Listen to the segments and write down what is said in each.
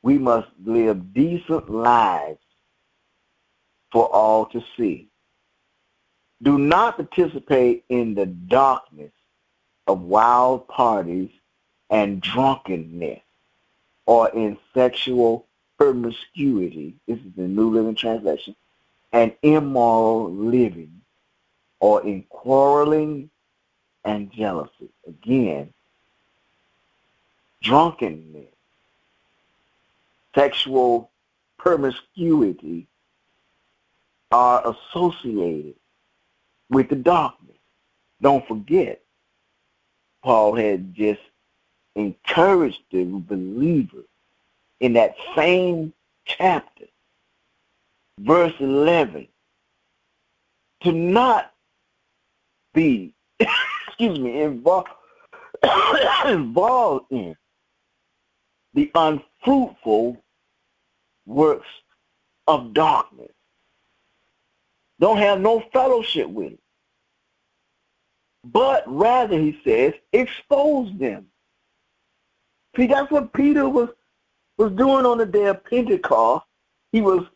we must live decent lives for all to see. Do not participate in the darkness of wild parties and drunkenness or in sexual promiscuity. This is the New Living Translation. And immoral living or in quarreling and jealousy. Again, drunkenness, sexual promiscuity are associated with the darkness. Don't forget, Paul had just encouraged the believer in that same chapter, verse 11, to not be, involved in the unfruitful works of darkness. Don't have no fellowship with it. But rather, he says, expose them. See, that's what Peter was doing on the day of Pentecost. He was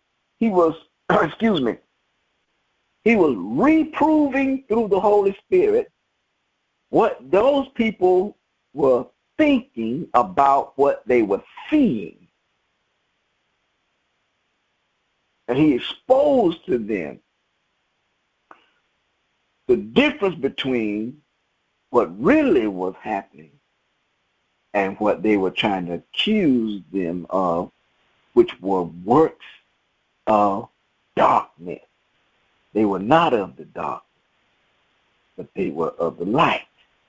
he was reproving through the Holy Spirit what those people were thinking about what they were seeing. And he exposed to them the difference between what really was happening and what they were trying to accuse them of, which were works of darkness. They were not of the darkness, but they were of the light.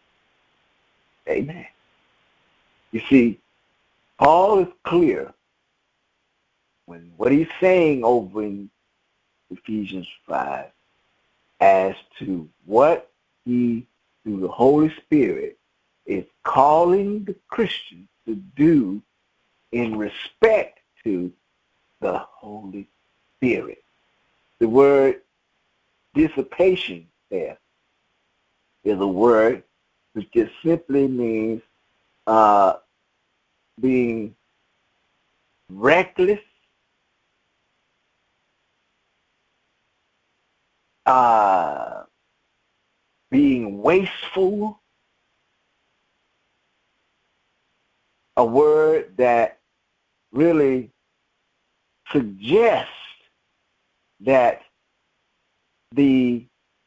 Amen. You see, Paul is clear when what he's saying over in Ephesians 5 as to what he, through the Holy Spirit, is calling the Christian to do in respect to the Holy Spirit. The word dissipation there is a word which just simply means being reckless, being wasteful, a word that really suggests that the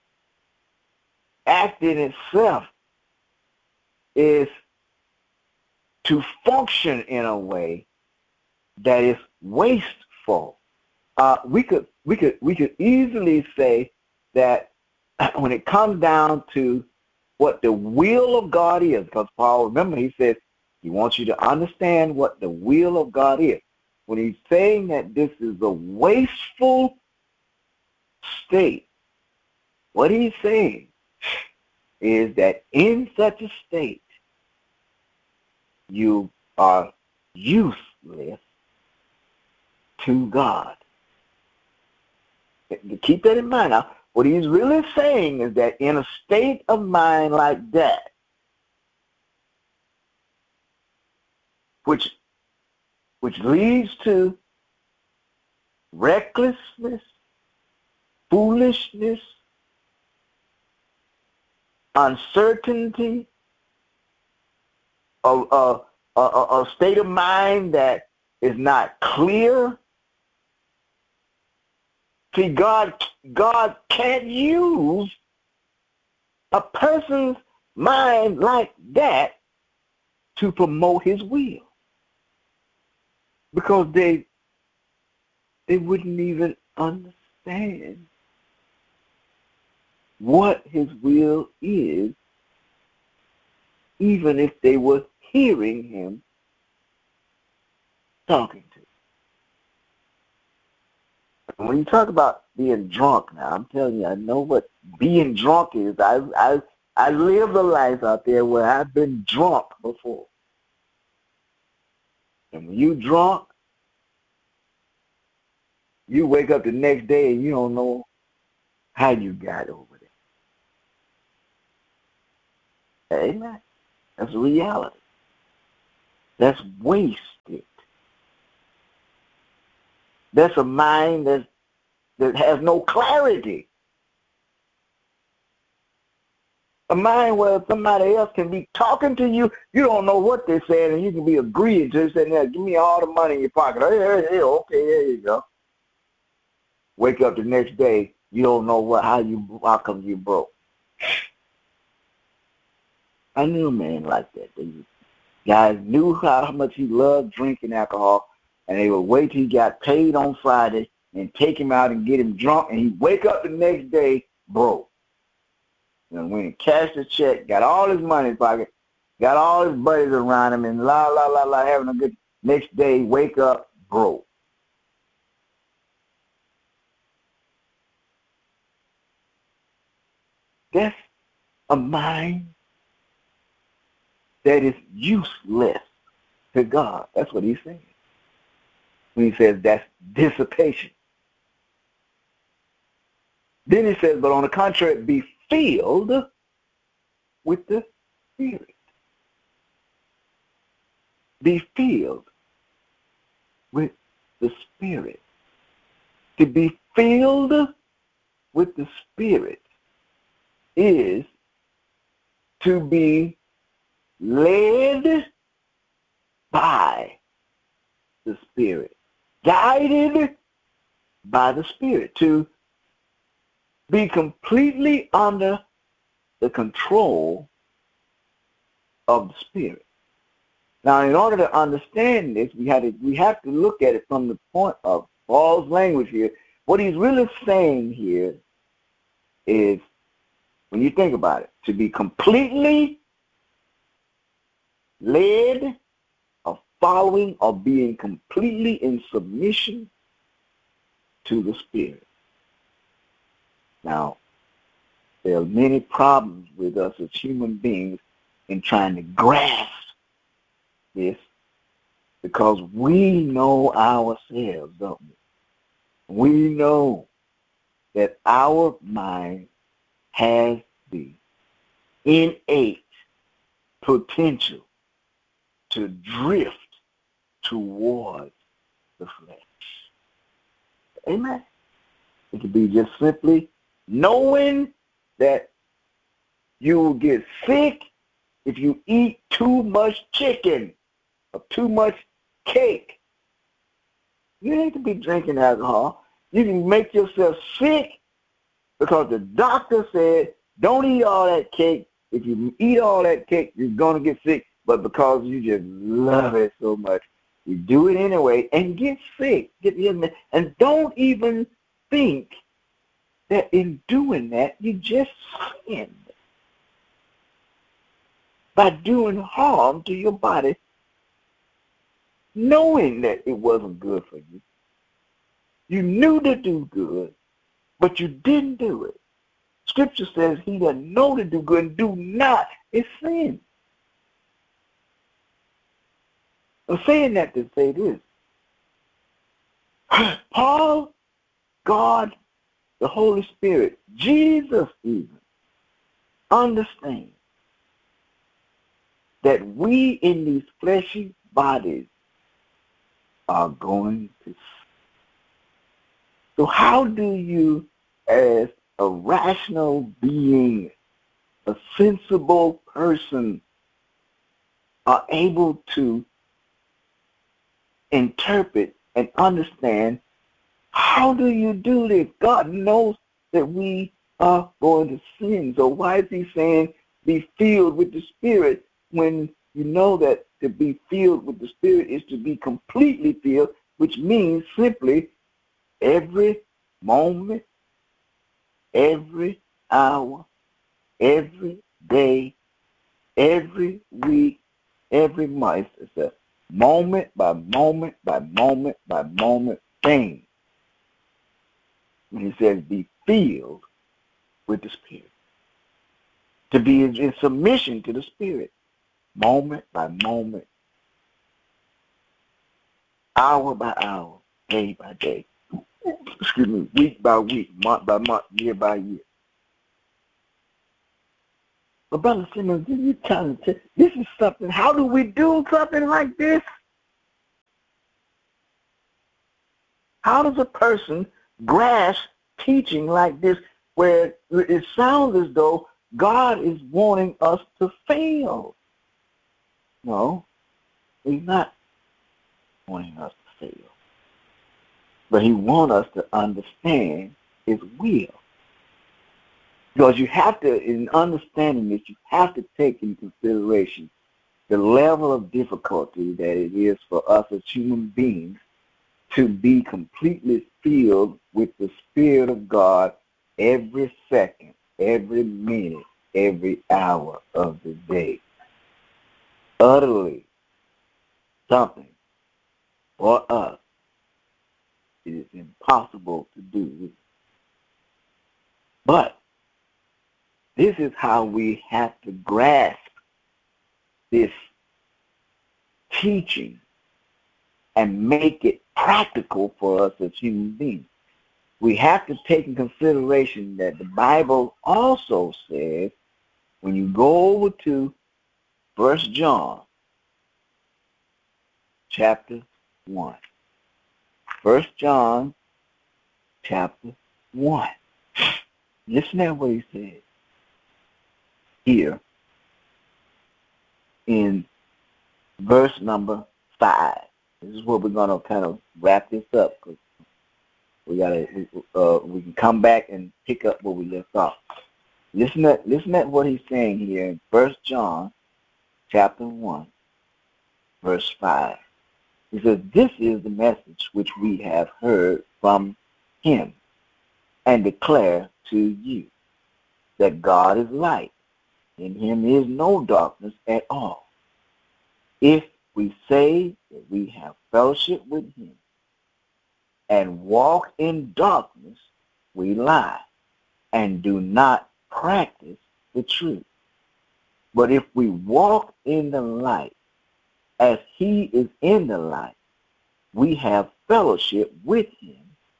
act in itself is to function in a way that is wasteful. We could easily say that when it comes down to what the will of God is, because Paul, remember, he says he wants you to understand what the will of God is. When he's saying that this is a wasteful state, what he's saying is that in such a state, you are useless to God. Keep that in mind. Now, what he's really saying is that in a state of mind like that, which leads to recklessness, foolishness, uncertainty, a state of mind that is not clear. See, God can't use a person's mind like that to promote his will, because they wouldn't even understand what his will is, even if they were hearing him talking to. And when you talk about being drunk now, I'm telling you, I know what being drunk is. I lived a life out there where I've been drunk before. And when you drunk, you wake up the next day and you don't know how you got over there. Amen. That's a reality. That's wasted. That's a mind that has no clarity. A mind where somebody else can be talking to you, you don't know what they're saying, and you can be agreeing to it, saying, "Yeah, give me all the money in your pocket." Hey, okay, there you go. Wake up the next day, you don't know how come you broke. I knew a man like that. The guys knew how much he loved drinking alcohol, and they would wait till he got paid on Friday and take him out and get him drunk, and he'd wake up the next day broke. And when he cashed the check, got all his money in his pocket, got all his buddies around him, and having a good next day, wake up broke. That's a mind that is useless to God. That's what he's saying when he says that's dissipation. Then he says, but on the contrary, be filled with the Spirit. Be filled with the Spirit. To be filled with the Spirit is to be led by the Spirit, guided by the Spirit, to be completely under the control of the Spirit. Now, in order to understand this, we have to look at it from the point of Paul's language here. What he's really saying here is, when you think about it, to be completely led or following or being completely in submission to the Spirit. Now, there are many problems with us as human beings in trying to grasp this, because we know ourselves, don't we? We know that our mind has the innate potential to drift towards the flesh. Amen. It could be just simply knowing that you will get sick if you eat too much chicken or too much cake. You need to be drinking alcohol. You can make yourself sick because the doctor said, don't eat all that cake. If you eat all that cake, you're going to get sick. But because you just love it so much, you do it anyway and get sick. And don't even think that in doing that, you just sinned by doing harm to your body, knowing that it wasn't good for you. You knew to do good, but you didn't do it. Scripture says he that know to do good and do not is sin. I'm saying that to say this. Paul, God, the Holy Spirit, Jesus even, understand that we in these fleshy bodies are going to sin. So how do you, as a rational being, a sensible person, are able to interpret and understand, how do you do this? God knows that we are going to sin. So why is he saying be filled with the Spirit when you know that to be filled with the Spirit is to be completely filled, which means simply every moment, every hour, every day, every week, every month. It's a moment by moment by moment by moment thing. When he says be filled with the Spirit. To be in submission to the Spirit. Moment by moment. Hour by hour. Day by day. Excuse me. Week by week. Month by month. Year by year. But Brother Simmons, you trying to this is something. How do we do something like this? How does a person grasp teaching like this where it sounds as though God is wanting us to fail? No, he's not wanting us to fail. But he wants us to understand his will. Because you have to, in understanding this, you have to take into consideration the level of difficulty that it is for us as human beings to be completely filled with the Spirit of God every second, every minute, every hour of the day. Utterly something for us it is impossible to do. But this is how we have to grasp this teaching and make it practical for us as human beings. We have to take in consideration that the Bible also says, when you go over to 1 John chapter 1. 1 John chapter 1. Listen to what he says here in verse number 5. This is where we're going to kind of wrap this up, because we can come back and pick up where we left off. Listen at what he's saying here in 1 John chapter 1, verse 5. He says, "This is the message which we have heard from him and declare to you, that God is light. In him is no darkness at all. If we say that we have fellowship with him and walk in darkness, we lie and do not practice the truth. But if we walk in the light, as he is in the light, we have fellowship with him,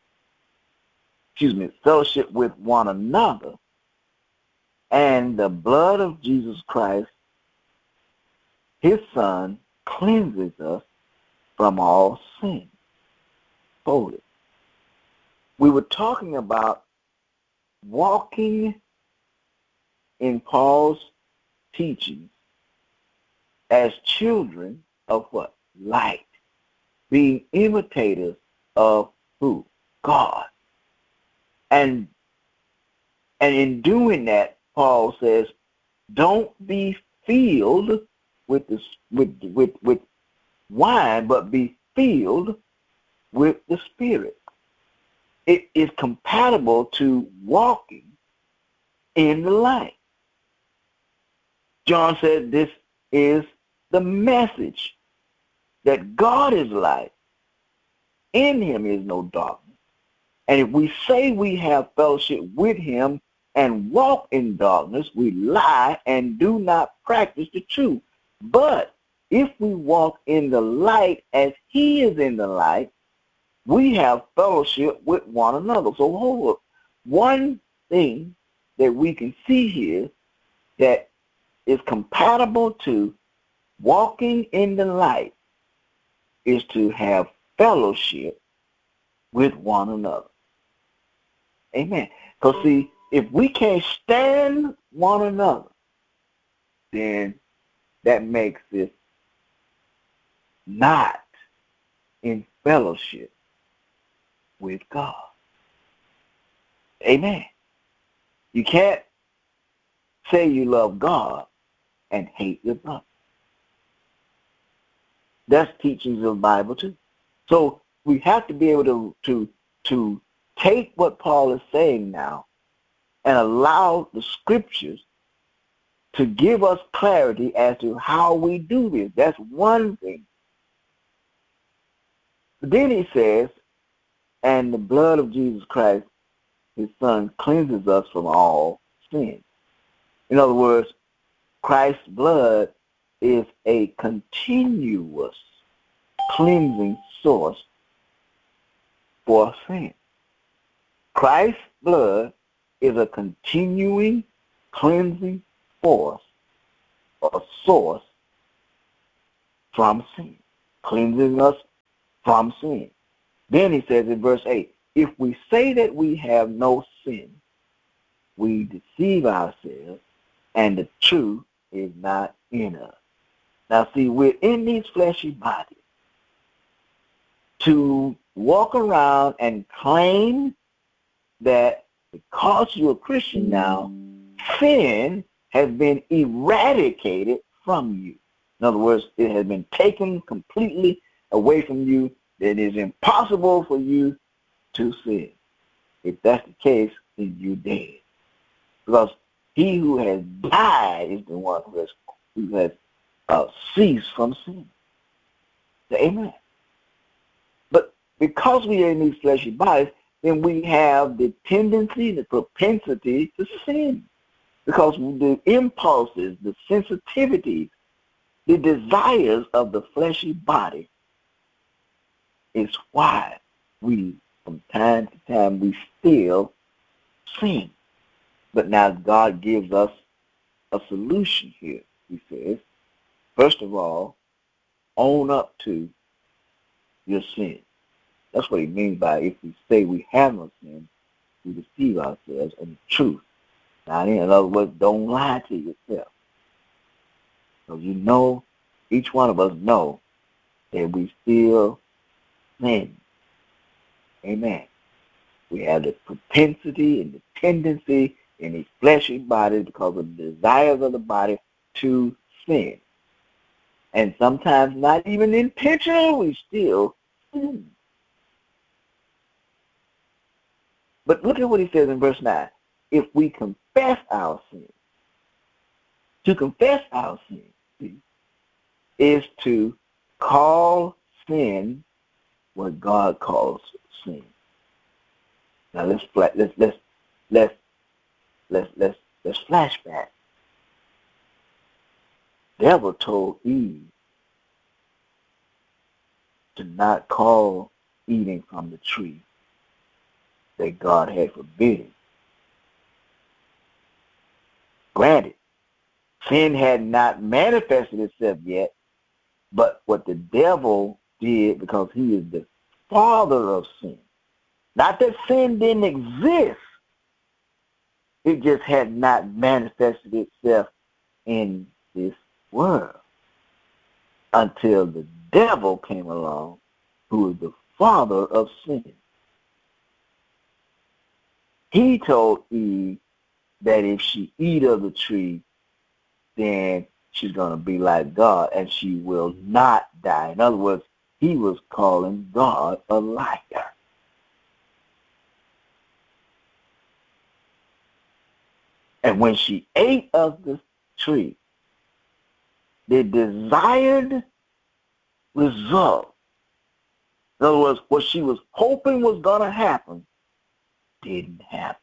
fellowship with one another, and the blood of Jesus Christ, his Son, cleanses us from all sin." Hold it. We were talking about walking in Paul's teachings as children of what? Light. Being imitators of who? God. And in doing that, Paul says, don't be filled with wine, but be filled with the Spirit. It is compatible to walking in the light. John said this is the message, that God is light. In him is no darkness. And if we say we have fellowship with him and walk in darkness, we lie and do not practice the truth. But if we walk in the light as he is in the light, we have fellowship with one another. So hold up. One thing that we can see here that is compatible to walking in the light is to have fellowship with one another. Amen. Because see, if we can't stand one another, then that makes it not in fellowship with God. Amen. You can't say you love God and hate your brother. That's teachings of the Bible too. So we have to be able to take what Paul is saying now and allow the scriptures to give us clarity as to how we do this. That's one thing. Then he says, and the blood of Jesus Christ, his Son, cleanses us from all sin. In other words, Christ's blood is a continuous cleansing source for sin. Christ's blood is a continuing cleansing force or source from sin, cleansing us from sin. Then he says in verse 8, if we say that we have no sin, we deceive ourselves, and the truth is not in us. Now see, we're in these fleshy bodies. To walk around and claim that because you're a Christian now, sin has been eradicated from you. In other words, it has been taken completely away from you. It is impossible for you to sin. If that's the case, then you're dead. Because he who has died is the one who has ceased from sin. Amen. But because we are in these fleshy bodies, then we have the tendency, the propensity to sin. Because the impulses, the sensitivities, the desires of the fleshy body is why we, from time to time, we still sin. But now God gives us a solution here. He says, first of all, own up to your sin. That's what he means by if we say we have no sin, we deceive ourselves and the truth. Now, in other words, don't lie to yourself. So you know, each one of us know that we still sin. Amen. We have the propensity and the tendency in these fleshy bodies because of the desires of the body to sin. And sometimes not even intentional, we still sin. But look at what he says in verse 9. If we confess our sin, to confess our sin is to call sin what God calls sin. Now let's flashback. The devil told Eve to not call eating from the tree that God had forbidden. Granted, sin had not manifested itself yet, but what the devil did, because he is the father of sin, not that sin didn't exist, it just had not manifested itself in this world until the devil came along, who is the father of sin. He told Eve that if she eat of the tree, then she's going to be like God and she will not die. In other words, he was calling God a liar. And when she ate of the tree, the desired result, in other words, what she was hoping was going to happen, didn't happen.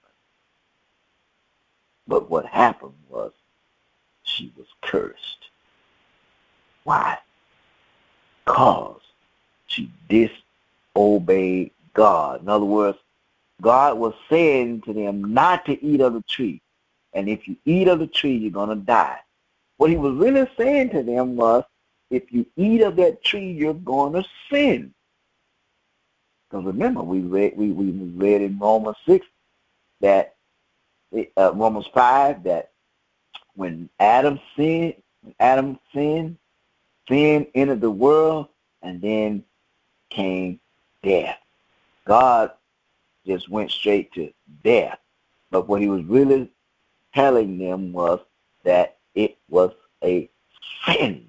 But what happened was she was cursed. Why? Because she disobeyed God. In other words, God was saying to them not to eat of the tree. And if you eat of the tree, you're going to die. What he was really saying to them was, if you eat of that tree, you're going to sin. Because remember, we read in Romans 6 that Romans 5 that when Adam sinned, sin entered the world, and then came death. God just went straight to death. But what he was really telling them was that it was a sin.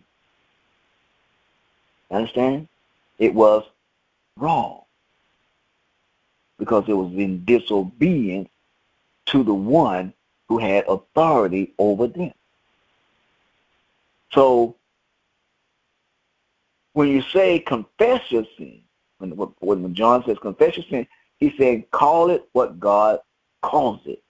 Understand? It was wrong. Because it was in disobedience to the one who had authority over them. So, when you say confess your sin, when John says confess your sin, he's saying call it what God calls it.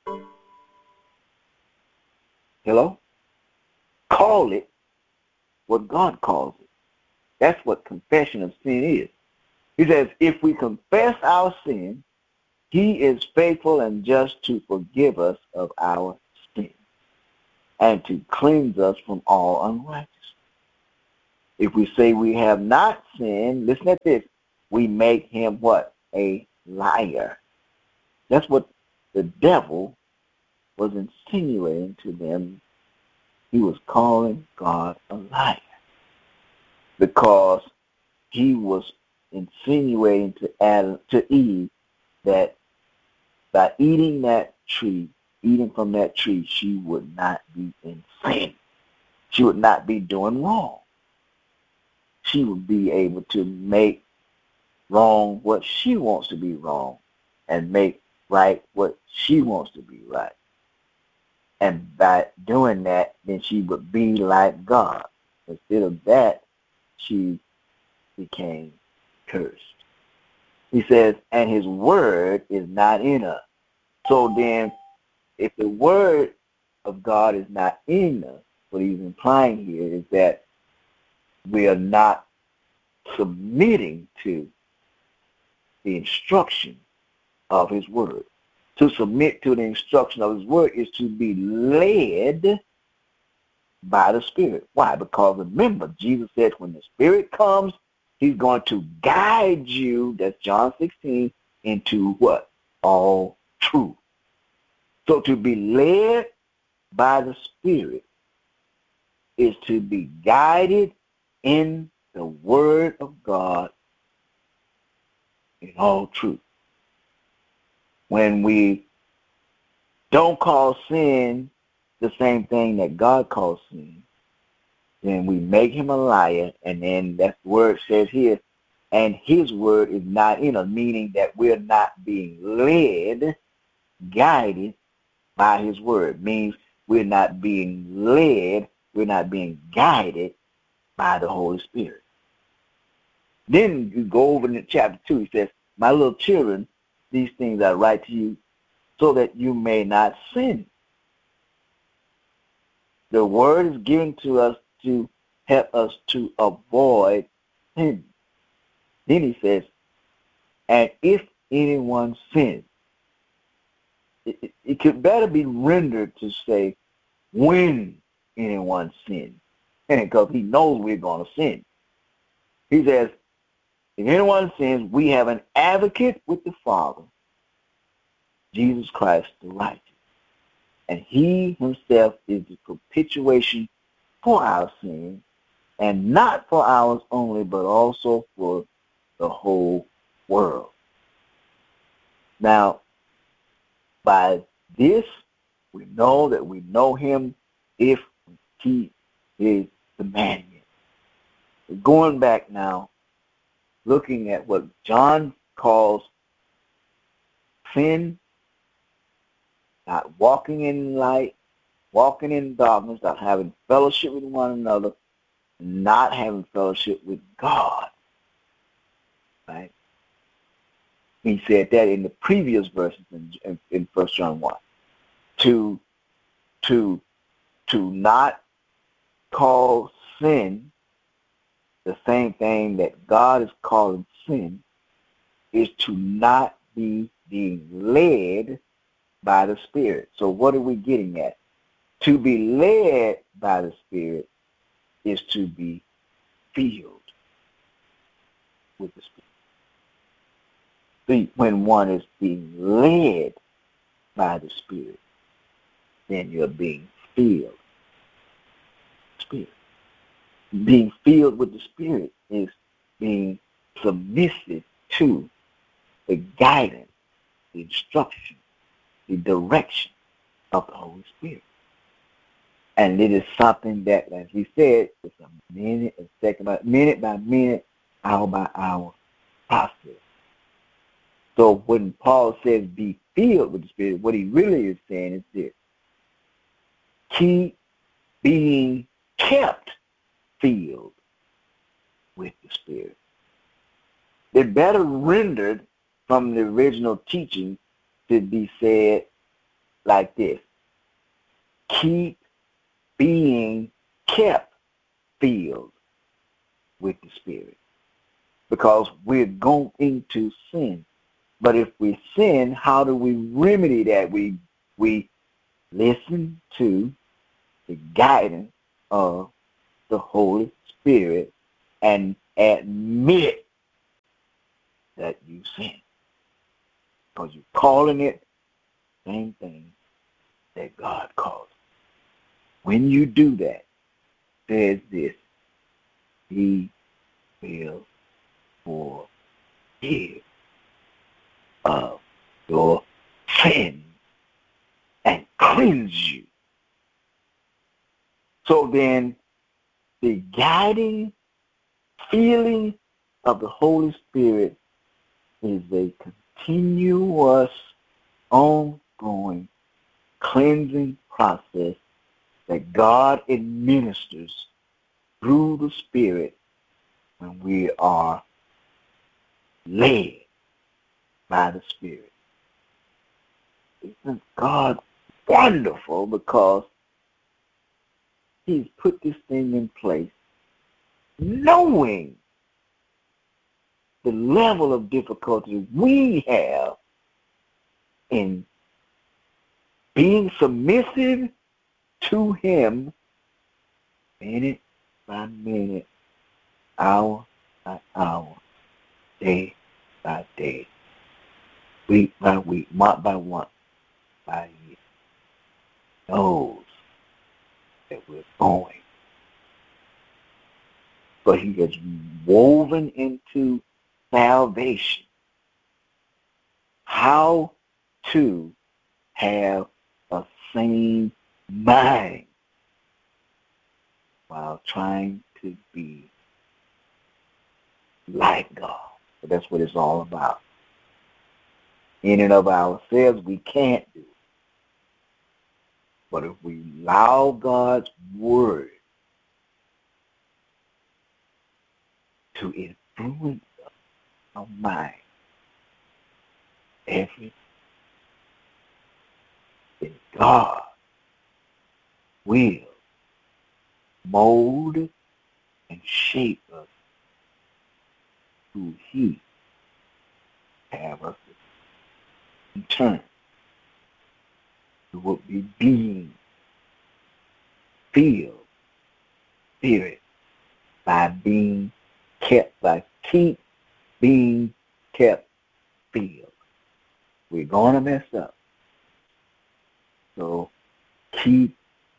Hello? Call it what God calls it. That's what confession of sin is. He says, if we confess our sin, he is faithful and just to forgive us of our sin and to cleanse us from all unrighteousness. If we say we have not sinned, listen at this, we make him what? A liar. That's what the devil was insinuating to them. He was calling God a liar because he was insinuating to Eve that by eating from that tree, she would not be in sin. She would not be doing wrong. She would be able to make wrong what she wants to be wrong and make right what she wants to be right. And by doing that, then she would be like God. Instead of that, she became cursed. He says, and his word is not in us. So then, if the word of God is not in us, what he's implying here is that we are not submitting to the instruction of his word. To submit to the instruction of his word is to be led by the Spirit. Why? Because remember, Jesus said when the Spirit comes, he's going to guide you, that's John 16, into what? All truth. So to be led by the Spirit is to be guided in the Word of God in all truth. When we don't call sin the same thing that God calls sin, then we make him a liar, and then that word says here, and his word is not in us, meaning that we're not being led, guided by his word. Means we're not being led, we're not being guided by the Holy Spirit. Then you go over in chapter 2, he says, my little children, these things I write to you so that you may not sin. The word is given to us to help us to avoid sin. Then he says, and if anyone sins, it could better be rendered to say, when anyone sins, because he knows we're going to sin. He says, if anyone sins, we have an advocate with the Father, Jesus Christ the righteous. And he himself is the propitiation for our sins, and not for ours only, but also for the whole world. Now, by this, we know that we know him if we keep his commandments. Going back now, looking at what John calls sin, not walking in light, walking in darkness, not having fellowship with one another, not having fellowship with God. Right? He said that in the previous verses in 1 John 1. To not call sin the same thing that God is calling sin is to not be being led by the Spirit. So what are we getting at? To be led by the Spirit is to be filled with the Spirit. See, when one is being led by the Spirit, then you're being filled. Spirit. Being filled with the Spirit is being submissive to the guidance, the instruction, the direction of the Holy Spirit. And it is something that, as he said, it's a minute, a second, minute by minute, hour by hour process. So when Paul says be filled with the Spirit, what he really is saying is this: keep being kept filled with the Spirit. They're better rendered from the original teaching to be said like this: keep being kept filled with the Spirit. Because we're going to sin. But if we sin, how do we remedy that? We listen to the guidance of the Holy Spirit and admit that you sin. Because you're calling it the same thing that God calls it. When you do that, says this, He will forgive of your sin and cleanse you. So then, the guiding feeling of the Holy Spirit is a continuous, ongoing cleansing process that God administers through the Spirit when we are led by the Spirit. Isn't God wonderful because He's put this thing in place knowing the level of difficulty we have in being submissive to Him minute by minute, hour by hour, day by day, week by week, month by month, by year. Knows that we're going. But He has woven into salvation how to have a sane mind while trying to be like God. So that's what it's all about. In and of ourselves, we can't do it. But if we allow God's word to influence our mind, every then God will mold and shape us who He have us in turn. We will be being filled, spirit, by being kept, by keep being kept filled. We're going to mess up. So keep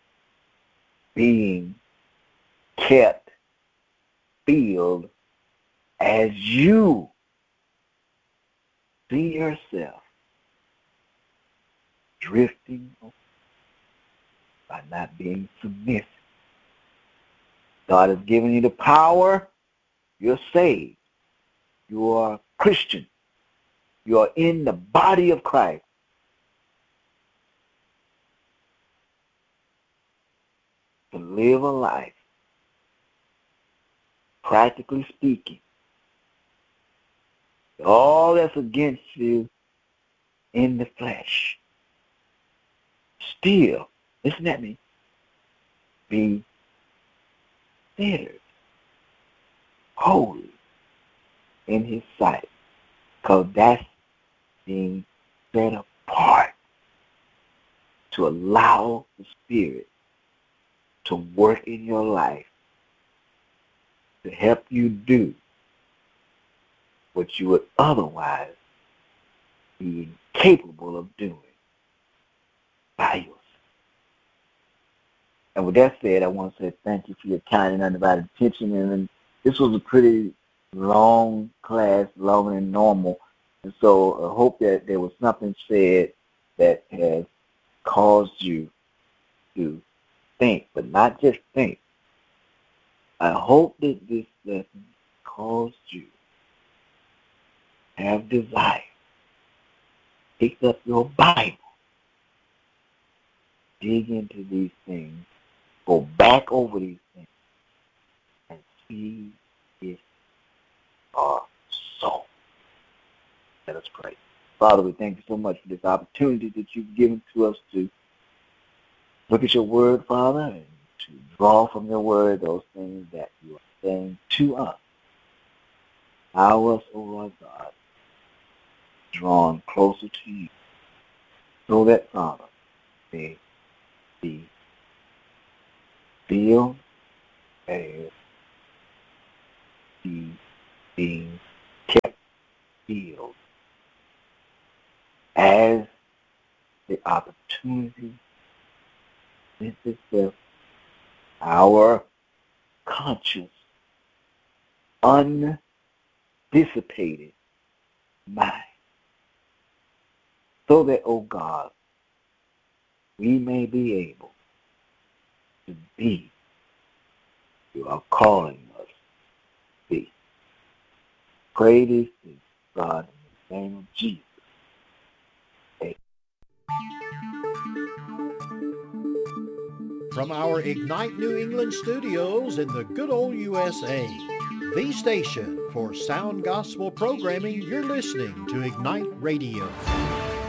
being kept filled as you see yourself drifting by not being submissive. God has given you the power. You're saved. You are a Christian. You are in the body of Christ. To live a life, practically speaking, all that's against you in the flesh, still, listen at me, be considered holy in His sight, because that's being set apart to allow the Spirit to work in your life to help you do what you would otherwise be incapable of doing by yourself. And with that said, I want to say thank you for your kind and undivided attention. And this was a pretty long class, longer than normal. And so I hope that there was something said that has caused you to think, but not just think. I hope that this lesson caused you to have desire. Pick up your Bible. Dig into these things. Go back over these things and see if are so. Let us pray. Father, we thank you so much for this opportunity that you've given to us to look at your word, Father, and to draw from your word those things that you are saying to us. Allow us, O Lord God, drawn closer to you, so that, Father, they be filled as being kept filled as the opportunity presents itself, our conscious, undissipated mind, so that, oh God, we may be able to be who you are calling us to be. Pray this to God in the name of Jesus. Amen. From our Ignite New England studios in the good old USA, the station for sound gospel programming, you're listening to Ignite Radio.